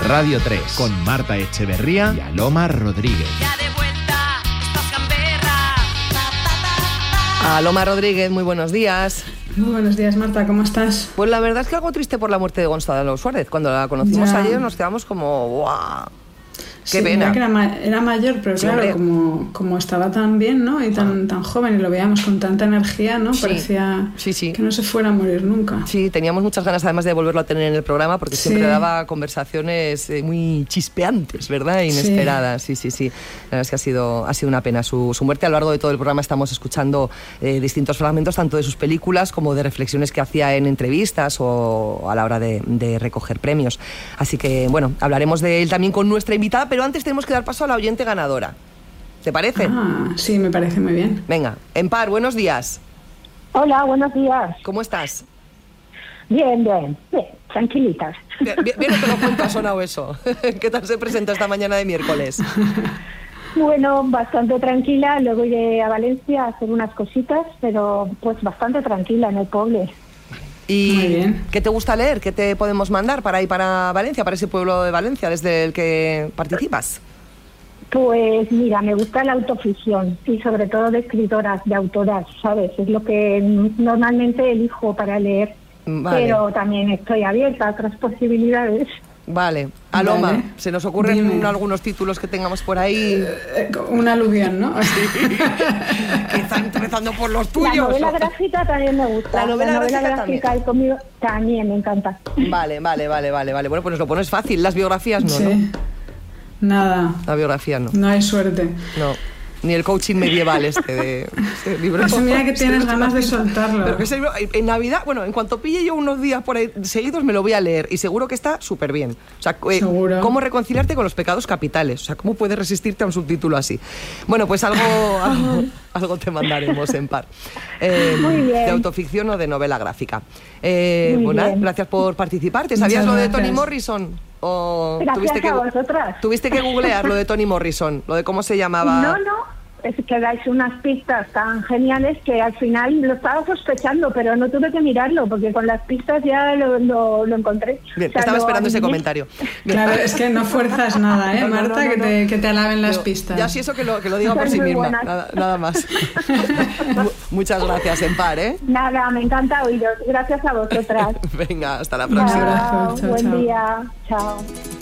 Radio 3, con Marta Echeverría y Aloma Rodríguez. Ya de vuelta, estás gamberra. Aloma Rodríguez, muy buenos días. Muy buenos días, Marta, ¿cómo estás? Pues la verdad es que algo triste por la muerte de Gonzalo Suárez. Cuando la conocimos ayer nos quedamos como ¡guau! ¡Qué pena! Que era mayor, pero sí, claro, como estaba tan bien, ¿no? Y tan joven, y lo veíamos con tanta energía, ¿no? Parecía que no se fuera a morir nunca. Sí, teníamos muchas ganas además de volverlo a tener en el programa, porque siempre daba conversaciones muy chispeantes, ¿verdad? Inesperadas, sí. La verdad es que ha sido una pena su muerte. A lo largo de todo el programa estamos escuchando distintos fragmentos, tanto de sus películas como de reflexiones que hacía en entrevistas o a la hora de recoger premios. Así que, bueno, hablaremos de él también con nuestra invitada, pero antes tenemos que dar paso a la oyente ganadora. ¿Te parece? Sí, me parece muy bien. Venga, Empar, buenos días. Hola, buenos días. ¿Cómo estás? Bien, tranquilitas. Bien, no te lo cuento, ha sonado eso. ¿Qué tal se presenta esta mañana de miércoles? Bueno, bastante tranquila. Luego iré a Valencia a hacer unas cositas, pero pues bastante tranquila en el pueblo. ¿Y qué te gusta leer? ¿Qué te podemos mandar para ir para Valencia, para ese pueblo de Valencia desde el que participas? Pues mira, me gusta la autoficción y sobre todo de escritoras, de autoras, ¿sabes? Es lo que normalmente elijo para leer, pero también estoy abierta a otras posibilidades. Vale. Aloma, ¿se nos ocurren algunos títulos que tengamos por ahí? Un aluvión, ¿no? Quizá empezando por los tuyos. La novela gráfica también me gusta. La novela gráfica conmigo también me encanta. Vale. Bueno, pues nos lo pones fácil. Las biografías no, ¿no? Nada. La biografía no. No hay suerte. No. Ni el coaching medieval de libro. Pues mira que tienes ganas de soltarlo. Pero que ese libro, en Navidad, bueno, en cuanto pille yo unos días por ahí seguidos me lo voy a leer y seguro que está súper bien. O sea, cómo reconciliarte con los pecados capitales. O sea, cómo puedes resistirte a un subtítulo así. Bueno, pues algo te mandaremos, Empar. Muy bien. De autoficción o de novela gráfica. Bueno, gracias por participar. ¿Te sabías lo de Toni Morrison? ¿O gracias a vosotras. ¿Tuviste que googlear lo de Toni Morrison? Lo de cómo se llamaba. No. Es que dais unas pistas tan geniales que al final lo estaba sospechando, pero no tuve que mirarlo, porque con las pistas ya lo encontré. Bien, estaba esperando ese comentario. Bien. Claro, es que no fuerzas nada, Marta, no. Que te alaben las pistas. Ya sí, eso que lo diga por sí misma, nada más. Muchas gracias, Empar, Nada, me encanta oíros. Gracias a vosotras. Venga, hasta la próxima. Un abrazo. Buen día. Chao.